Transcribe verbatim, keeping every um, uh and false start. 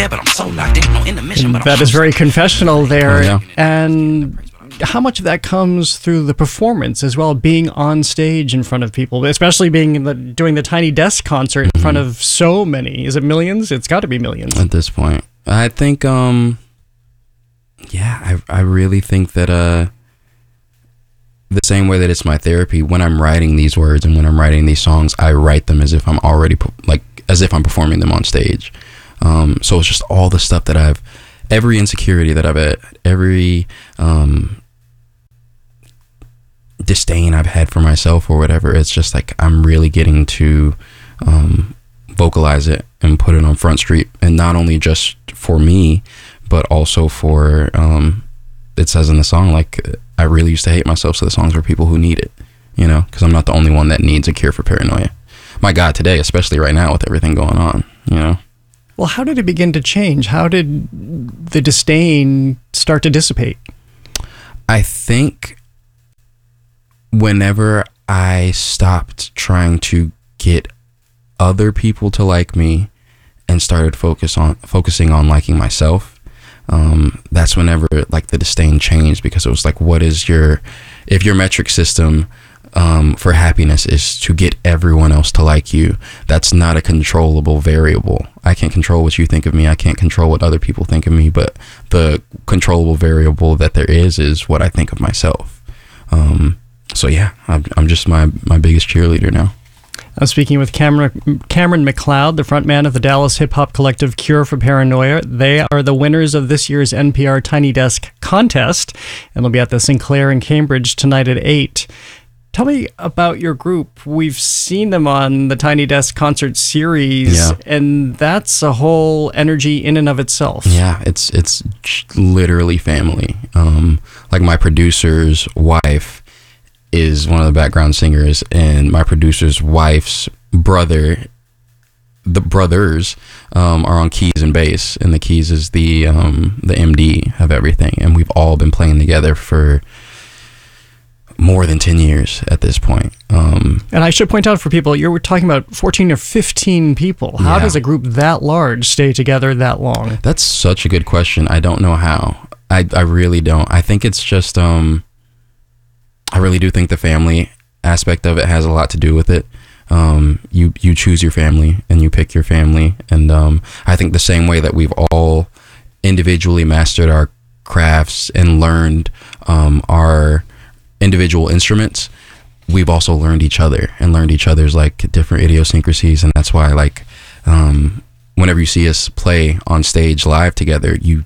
but I'm so locked in, no intermission. But That is very confessional there. Oh, yeah. And how much of that comes through the performance as well, being on stage in front of people, especially being in the, doing the Tiny Desk concert in Mm-hmm. front of so many? Is it millions? It's got to be millions. At this point, I think, um, yeah, I, I really think that, uh, the same way that it's my therapy, when I'm writing these words and when I'm writing these songs, I write them as if I'm already, like, as if I'm performing them on stage. Um, so it's just all the stuff that I've, every insecurity that I've had, every, um, disdain I've had for myself or whatever. It's just like, I'm really getting to, um, vocalize it and put it on Front Street. And not only just for me, but also for, um, it says in the song, like, I really used to hate myself, so the song's for people who need it, you know, because I'm not the only one that needs a cure for paranoia. My God, today, especially right now with everything going on, you know. Well, how did it begin to change? How did the disdain start to dissipate? I think whenever I stopped trying to get other people to like me and started focus on focusing on liking myself, um, that's whenever like the disdain changed, because it was like, what is your, if your metric system um, for happiness is to get everyone else to like you, that's not a controllable variable. I can't control what you think of me. I can't control what other people think of me, but the controllable variable that there is, is what I think of myself. Um, so yeah, I'm, I'm just my, my biggest cheerleader now. I'm speaking with Cameron, Cameron McLeod, the frontman of the Dallas hip-hop collective Cure for Paranoia. They are the winners of this year's N P R Tiny Desk contest, and they'll be at the Sinclair in Cambridge tonight at eight. Tell me about your group. We've seen them on the Tiny Desk concert series, Yeah. and that's a whole energy in and of itself. Yeah, it's it's literally family. Um, like my producer's wife is one of the background singers, and my producer's wife's brother, the brothers, um, are on keys and bass, and the keys is the um, the M D of everything, and we've all been playing together for more than ten years at this point. Um, and I should point out for people, you were talking about fourteen or fifteen people. How Yeah. does a group that large stay together that long? That's such a good question. I don't know how. I, I really don't. I think it's just, um, I really do think the family aspect of it has a lot to do with it. Um, you, you choose your family and you pick your family. And um, I think the same way that we've all individually mastered our crafts and learned um, our individual instruments, we've also learned each other and learned each other's like different idiosyncrasies. And that's why, like, um, whenever you see us play on stage live together, you